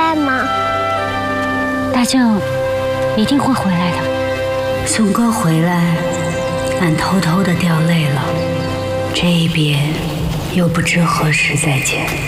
来吗？ 大舅一定会回来的。 松哥回来，俺偷偷的掉泪了。这一别，又不知何时再见。